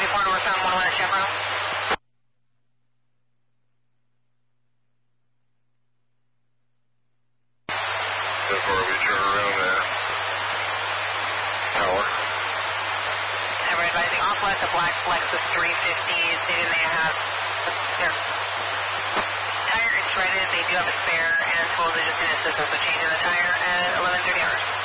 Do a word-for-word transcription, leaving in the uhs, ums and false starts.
four northbound one oh one at Chevron. Before we turn around there. Tower. Ever advising off west, a black Lexus three fifty, stating they have their tire is shredded, they do have a spare, and total digits in assistance with changing the tire at eleven thirty hours.